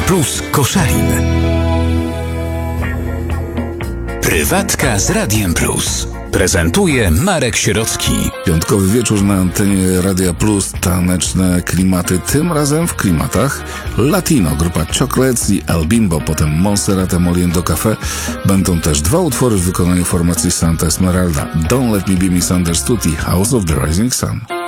Plus Koszalin. Prywatka z Radiem Plus. Prezentuje Marek Sierocki. Piątkowy wieczór na antenie Radia Plus, taneczne klimaty, tym razem w klimatach latino. Grupa Chocolates i El Bimbo, potem Monserrat Moliendo Café. Będą też dwa utwory w wykonaniu formacji Santa Esmeralda: Don't Let Me Be Misunderstood i House of the Rising Sun.